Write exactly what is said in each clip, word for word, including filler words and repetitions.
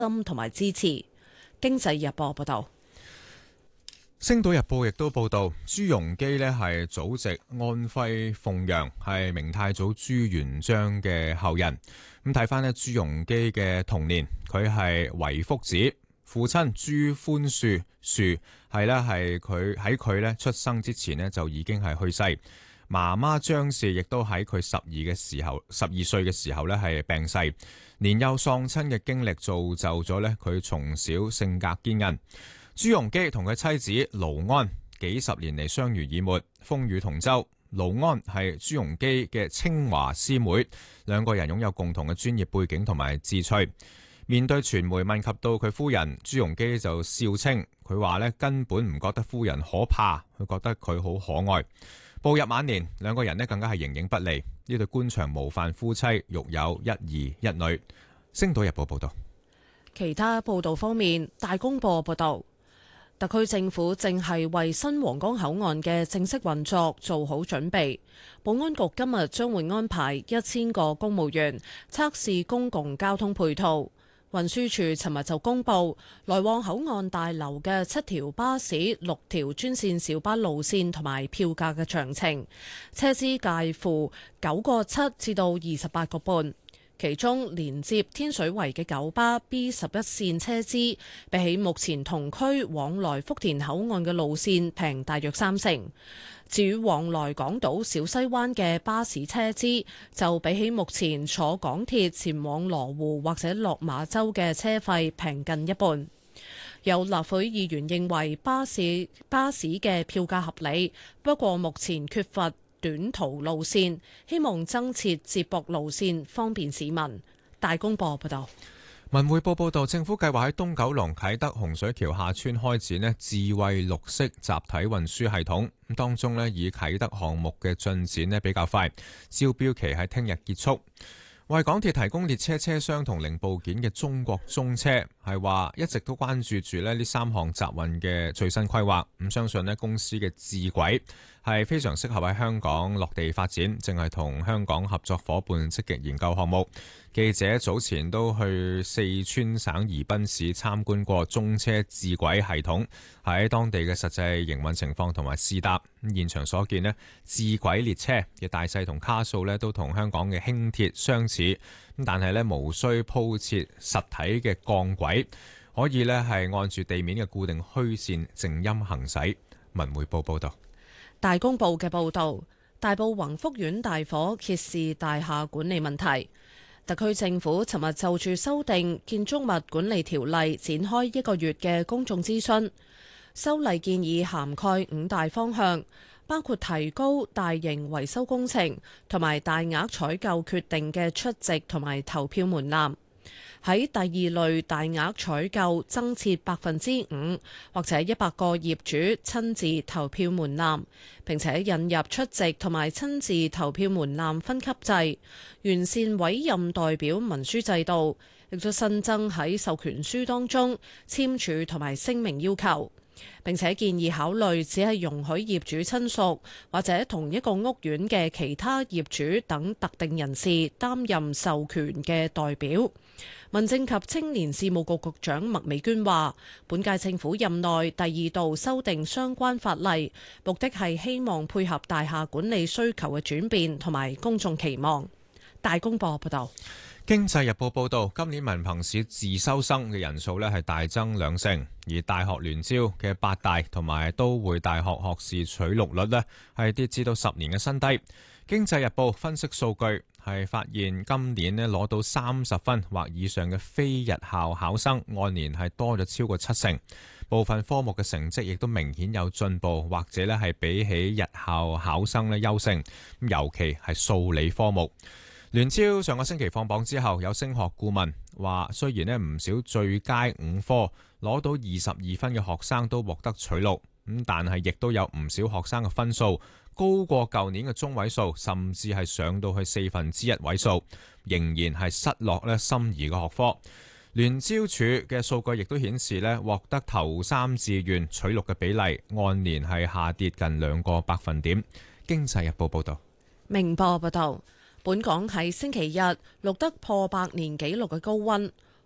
心同埋支持。經濟日報報道。 星島日報亦都報道，朱鎔基呢係祖籍安徽鳳陽，係明太祖朱元璋嘅後人。咁睇翻呢朱鎔基嘅童年，佢係遺腹子，父親朱寬恕恕係呢係佢喺佢呢出生之前呢就已經係去世。媽媽張氏亦都喺佢十二嘅時候，十二歲嘅時候呢係病逝。年幼喪親嘅經歷造就咗呢佢從小性格堅韌。朱鎔基同佢妻子盧安幾十年嚟相濡以沫，風雨同舟。盧安係朱鎔基嘅清華師妹，兩個人擁有共同嘅專業背景同埋志趣。面對傳媒問及到佢夫人，朱鎔基就笑稱，佢話咧根本唔覺得夫人可怕，佢覺得佢好可愛。步入晚年，兩個人咧更加係形影不離。呢對官場模範夫妻育有一兒一女。星島日報報道。 其他報道方面，大公報報道，特區政府正係為新皇崗口岸嘅正式運作做好準備。保安局今日將會安排一千個公務員測試公共交通配套。運輸署尋日就公布，來往口岸大樓嘅七條巴士、六條專線小巴路線同埋票價嘅詳情，車資介乎九個七至到二十八個半。其中連接天水圍嘅九巴 B 十一線車資，比起目前同區往來福田口岸嘅路線平大約三成。至於往來港島小西灣嘅巴士車資，就比起目前坐港鐵前往羅湖或者落馬洲嘅車費平近一半。有立會議員認為巴士巴士嘅票價合理，不過目前缺乏短途路線，希望增設接駁路線，方便市民。大公報報道。 文匯報報道，政府計劃喺東九龍啟德洪水橋下村開展呢智慧綠色集體運輸系統。咁當中呢，以啟德項目嘅進展呢比較快，招標期喺聽日結束。為港鐵提供列車車廂同零部件嘅中國中車係話一直都關注住呢呢三項集運嘅最新規劃。咁相信呢公司嘅智軌係非常適合喺香港落地發展，正係同香港合作夥伴積極研究項目。記者早前都去四川省宜賓市參觀過中車智軌系統，喺當地嘅實際營運情況同埋試搭。現場所見呢，智軌列車嘅大細同卡數呢都同香港嘅輕鐵相似，但係呢無需鋪設實體嘅鋼軌，可以呢係按住地面嘅固定虛線靜音行駛。文匯報報道。 大公報嘅報導，大埔宏福苑大火揭示大廈管理問題。特區政府尋日就住修訂建築物管理條例展開一個月嘅公眾諮詢，修例建議涵蓋五大方向，包括提高大型維修工程同埋大額採購決定嘅出席同埋投票門檻。喺第二類大額採購增設百分之五或者一百個業主親自投票門檻，並且引入出席同埋親自投票門檻分級制，完善委任代表文書制度，亦都新增喺授權書當中簽署同埋聲明要求。並且建議考慮只係容許業主親屬或者同一個屋苑嘅其他業主等特定人士擔任授權嘅代表。民政及青年事務局局長麥美娟話，本屆政府任內第二度修訂相關法例，目的係希望配合大廈管理需求嘅轉變同埋公眾期望。大公報報道。 經濟日報報道，今年文憑試自修生嘅人數咧係大增兩成，而大學聯招嘅八大同埋都會大學學士取錄率咧係跌至到十年嘅新低。經濟日報分析數據係發現，今年咧攞到三十分或以上嘅非日校考生按年係多咗超過七成，部分科目嘅成績亦都明顯有進步，或者咧係比起日校考生咧優勝，尤其係數理科目。聯招上個星期放榜之後，有升學顧問話，雖然咧唔少最佳五科攞到二十二分嘅學生都獲得取錄，咁但係亦都有唔少學生嘅分數高過舊年嘅中位數，甚至係上到去四分之一位數，仍然係失落咧心儀嘅學科。聯招處嘅數據亦都顯示咧，獲得頭三志願取錄嘅比例按年係下跌近兩個百分點。經濟日報報道。 明報報道。本港喺星期日錄得破百年紀錄嘅高溫，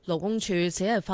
勞工處只係發